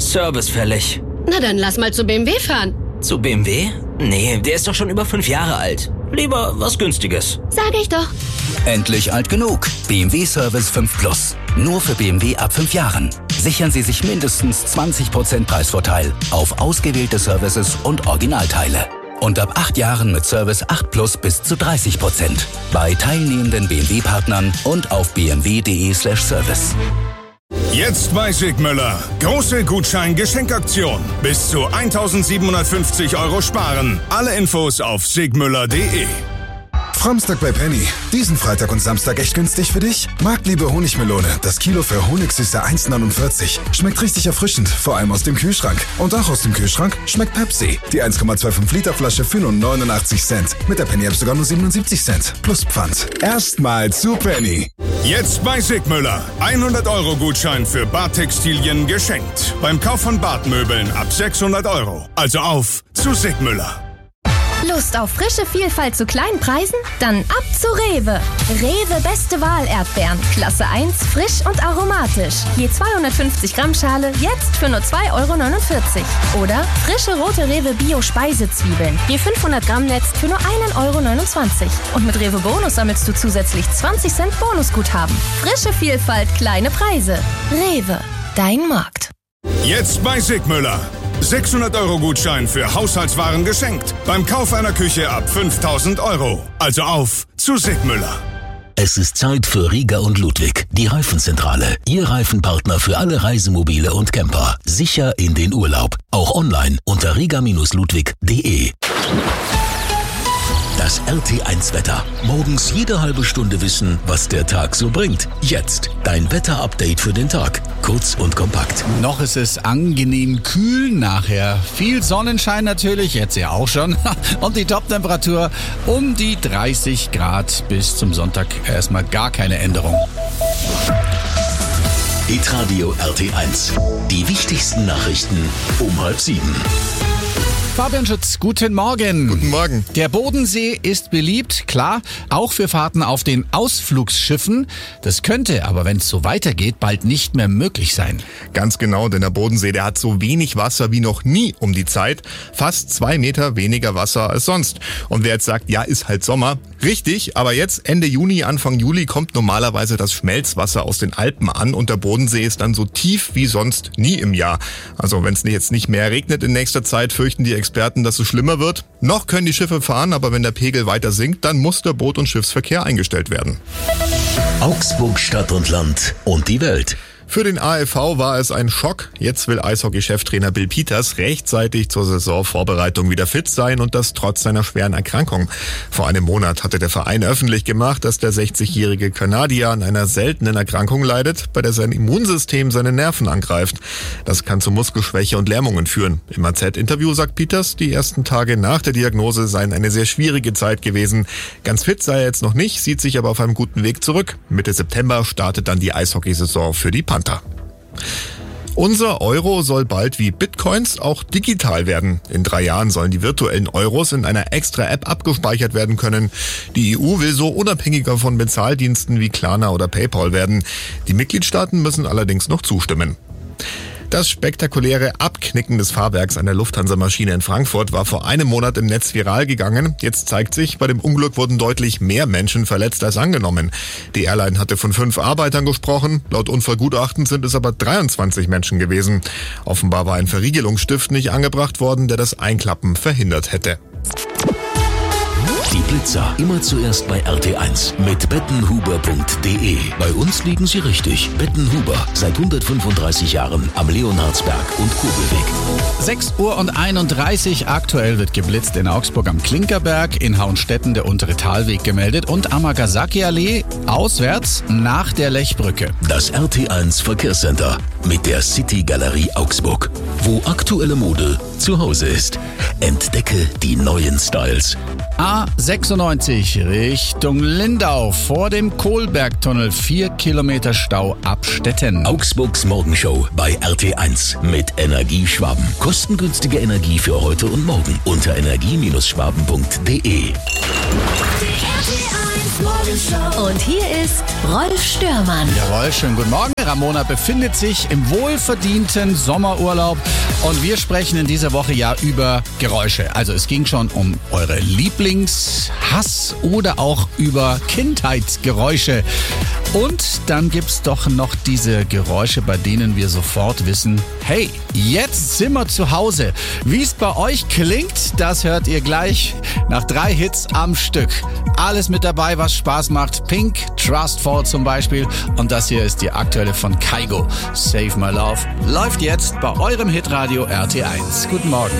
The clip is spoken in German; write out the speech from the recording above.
Service fällig. Na dann lass mal zu BMW fahren. Zu BMW? Nee, der ist doch schon über 5 Jahre alt. Lieber was Günstiges. Sag ich doch. Endlich alt genug. BMW Service 5 Plus. Nur für BMW ab 5 Jahren. Sichern Sie sich mindestens 20% Preisvorteil auf ausgewählte Services und Originalteile. Und ab 8 Jahren mit Service 8 Plus bis zu 30%. Bei teilnehmenden BMW-Partnern und auf bmw.de/service. Jetzt bei Sigmüller. Große Gutschein-Geschenkaktion. Bis zu 1.750 € sparen. Alle Infos auf sigmüller.de. Framstag bei Penny. Diesen Freitag und Samstag echt günstig für dich? Marktliebe Honigmelone. Das Kilo für Honigsüße 1,49. Schmeckt richtig erfrischend, vor allem aus dem Kühlschrank. Und auch aus dem Kühlschrank schmeckt Pepsi. Die 1,25 Liter Flasche für nur 89 Cent. Mit der Penny App sogar nur 77 Cent. Plus Pfand. Erstmal zu Penny. Jetzt bei Sigmüller. 100 € Gutschein für Badtextilien geschenkt. Beim Kauf von Badmöbeln ab 600 €. Also auf zu Sigmüller. Lust auf frische Vielfalt zu kleinen Preisen? Dann ab zu Rewe. Rewe beste Wahl Erdbeeren. Klasse 1, frisch und aromatisch. Je 250 Gramm Schale, jetzt für nur 2,49 €. Oder frische rote Rewe Bio Speisezwiebeln. Je 500 Gramm Netz für nur 1,29 €. Und mit Rewe Bonus sammelst du zusätzlich 20 Cent Bonusguthaben. Frische Vielfalt, kleine Preise. Rewe, dein Markt. Jetzt bei Sigmüller. 600 € Gutschein für Haushaltswaren geschenkt. Beim Kauf einer Küche ab 5.000 €. Also auf zu Sigmüller. Es ist Zeit für Rieger und Ludwig, die Reifenzentrale. Ihr Reifenpartner für alle Reisemobile und Camper. Sicher in den Urlaub. Auch online unter rieger-ludwig.de. Das RT1-Wetter. Morgens jede halbe Stunde wissen, was der Tag so bringt. Jetzt dein Wetter-Update für den Tag. Kurz und kompakt. Noch ist es angenehm kühl, nachher viel Sonnenschein natürlich, jetzt ja auch schon. Und die Toptemperatur um die 30 Grad bis zum Sonntag erstmal gar keine Änderung. Hitradio RT1. Die wichtigsten Nachrichten um 6:30. Fabian Schütz, guten Morgen. Guten Morgen. Der Bodensee ist beliebt, klar, auch für Fahrten auf den Ausflugsschiffen. Das könnte aber, wenn es so weitergeht, bald nicht mehr möglich sein. Ganz genau, denn der Bodensee, der hat so wenig Wasser wie noch nie um die Zeit. Fast 2 Meter weniger Wasser als sonst. Und wer jetzt sagt, ja, ist halt Sommer. Richtig, aber jetzt Ende Juni, Anfang Juli kommt normalerweise das Schmelzwasser aus den Alpen an und der Bodensee ist dann so tief wie sonst nie im Jahr. Also wenn es jetzt nicht mehr regnet in nächster Zeit, fürchten die Experten, dass es schlimmer wird. Noch können die Schiffe fahren, aber wenn der Pegel weiter sinkt, dann muss der Boot- und Schiffsverkehr eingestellt werden. Augsburg, Stadt und Land und die Welt. Für den ALV war es ein Schock. Jetzt will Eishockey-Cheftrainer Bill Peters rechtzeitig zur Saisonvorbereitung wieder fit sein und das trotz seiner schweren Erkrankung. Vor einem Monat hatte der Verein öffentlich gemacht, dass der 60-jährige Kanadier an einer seltenen Erkrankung leidet, bei der sein Immunsystem seine Nerven angreift. Das kann zu Muskelschwäche und Lähmungen führen. Im AZ-Interview sagt Peters, die ersten Tage nach der Diagnose seien eine sehr schwierige Zeit gewesen. Ganz fit sei er jetzt noch nicht, sieht sich aber auf einem guten Weg zurück. Mitte September startet dann die Eishockeysaison für die Panther. Unser Euro soll bald wie Bitcoins auch digital werden. In 3 Jahren sollen die virtuellen Euros in einer extra App abgespeichert werden können. Die EU will so unabhängiger von Bezahldiensten wie Klarna oder PayPal werden. Die Mitgliedstaaten müssen allerdings noch zustimmen. Das spektakuläre Abknicken des Fahrwerks einer Lufthansa-Maschine in Frankfurt war vor einem Monat im Netz viral gegangen. Jetzt zeigt sich, bei dem Unglück wurden deutlich mehr Menschen verletzt als angenommen. Die Airline hatte von 5 Arbeitern gesprochen. Laut Unfallgutachten sind es aber 23 Menschen gewesen. Offenbar war ein Verriegelungsstift nicht angebracht worden, der das Einklappen verhindert hätte. Die Blitzer immer zuerst bei RT1 mit bettenhuber.de. Bei uns liegen Sie richtig. Bettenhuber, seit 135 Jahren am Leonhardsberg und Kurbelweg. 6:31 Uhr, aktuell wird geblitzt in Augsburg am Klinkerberg, in Hauenstetten der untere Talweg gemeldet und Amagasaki-Allee auswärts nach der Lechbrücke. Das RT1 Verkehrscenter mit der City Galerie Augsburg, wo aktuelle Mode zu Hause ist. Entdecke die neuen Styles. A96 Richtung Lindau vor dem Kohlbergtunnel, 4 Kilometer Stau ab Stetten. Augsburgs Morgenshow bei RT1 mit Energieschwaben. Kostengünstige Energie für heute und morgen unter energie-schwaben.de. Und hier ist Rolf Störmann. Jawohl, schönen guten Morgen. Premiere Ramona befindet sich im wohlverdienten Sommerurlaub und wir sprechen in dieser Woche ja über Geräusche. Also es ging schon um eure Lieblingshass oder auch über Kindheitsgeräusche. Und dann gibt's doch noch diese Geräusche, bei denen wir sofort wissen, hey, jetzt sind wir zu Hause. Wie es bei euch klingt, das hört ihr gleich nach 3 Hits am Stück. Alles mit dabei, was Spaß macht. Pink, Trustfall zum Beispiel. Und das hier ist die aktuelle von Kygo. Save My Love läuft jetzt bei eurem Hitradio RT1. Guten Morgen.